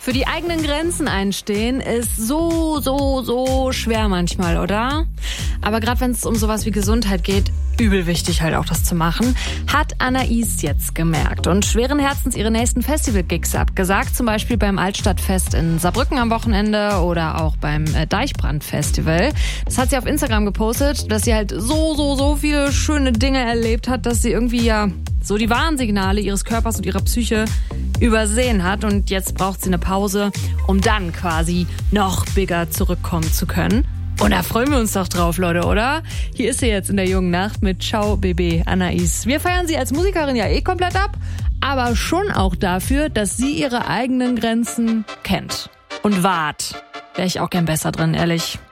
Für die eigenen Grenzen einstehen ist so schwer manchmal, oder? Aber gerade wenn es um sowas wie Gesundheit geht, übel wichtig halt auch das zu machen, hat Anais jetzt gemerkt und schweren Herzens ihre nächsten Festival-Gigs abgesagt, zum Beispiel beim Altstadtfest in Saarbrücken am Wochenende oder auch beim Deichbrand-Festival. Das hat sie auf Instagram gepostet, dass sie halt so viele schöne Dinge erlebt hat, dass sie irgendwie so die Warnsignale ihres Körpers und ihrer Psyche übersehen hat und jetzt braucht sie eine Pause, um dann quasi noch bigger zurückkommen zu können. Und da freuen wir uns doch drauf, Leute, oder? Hier ist sie jetzt in der jungen Nacht mit Ciao Bébé Anais. Wir feiern sie als Musikerin ja komplett ab, aber schon auch dafür, dass sie ihre eigenen Grenzen kennt. Und wahrt. Wäre ich auch gern besser drin, ehrlich.